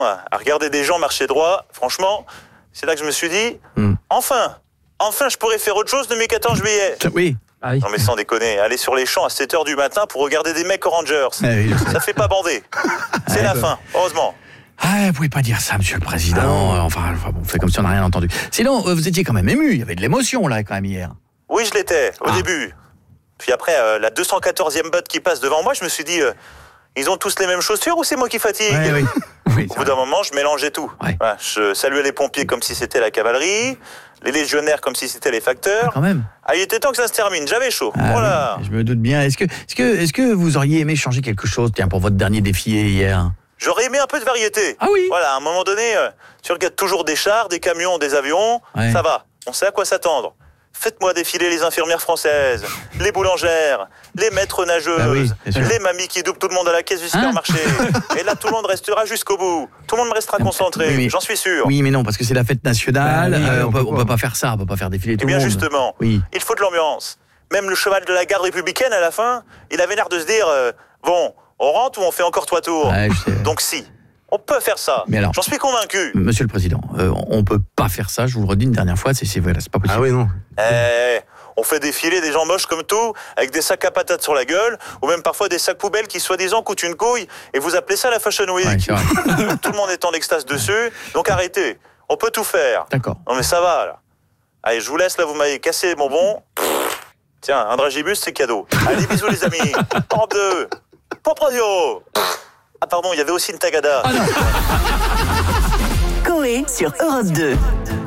à regarder des gens marcher droit. Franchement, c'est là que je me suis dit, enfin, je pourrais faire autre chose de mes 14 juillet. Oui. Ah oui. Non mais sans déconner, aller sur les champs à 7h du matin pour regarder des mecs aux Rangers, ça fait pas bander. C'est la fin, heureusement. Ah, vous pouvez pas dire ça, monsieur le président. Enfin, bon, fait comme si on n'a rien entendu. Sinon, vous étiez quand même ému. Il y avait de l'émotion, là, quand même, hier. Oui, je l'étais, au début. Puis après, la 214e botte qui passe devant moi, je me suis dit, ils ont tous les mêmes chaussures ou c'est moi qui fatigue ? Oui. Oui, Au bout d'un moment, je mélangeais tout. Ouais. Voilà, je saluais les pompiers comme si c'était la cavalerie, les légionnaires comme si c'était les facteurs. quand même. Ah, il était temps que ça se termine, j'avais chaud. Ah, Voilà. oui, je me doute bien. Est-ce que vous auriez aimé changer quelque chose, tiens, pour votre dernier défilé hier ? J'aurais aimé un peu de variété. Ah oui. Voilà, à un moment donné, tu regardes toujours des chars, des camions, des avions, Ouais. ça va, on sait à quoi s'attendre. Faites-moi défiler les infirmières françaises, les boulangères, les maîtres nageuses, Bah oui, bien sûr. les mamies qui doublent tout le monde à la caisse du supermarché. Et là, tout le monde restera jusqu'au bout. Tout le monde restera concentré, Oui, mais- j'en suis sûr. Oui, mais non, parce que c'est la fête nationale. Bah oui, on peut pas faire ça, on peut pas faire défiler Eh tout le bien, monde. justement, Oui. il faut de l'ambiance. Même le cheval de la garde républicaine, à la fin, il avait l'air de se dire bon, on rentre ou on fait encore 3 tours. Ouais, je sais. Donc si, on peut faire ça. Mais alors- J'en suis convaincu. Monsieur le président, on peut pas faire ça, je vous le redis une dernière fois, c'est voilà, c'est pas possible. Ah oui, non. On fait défiler des gens moches comme tout, avec des sacs à patates sur la gueule, ou même parfois des sacs poubelles qui soi-disant coûtent une couille, et vous appelez ça la Fashion Week. Ouais, c'est vrai. Tout le monde est en extase dessus, donc arrêtez. On peut tout faire. D'accord. Non mais ça va, là. Allez, je vous laisse, là, vous m'avez cassé les bonbons. Tiens, un dragibus, c'est cadeau. Allez, bisous les amis. Europe 2. Pop Radio. Ah pardon, il y avait aussi une tagada. Coé sur Europe 2.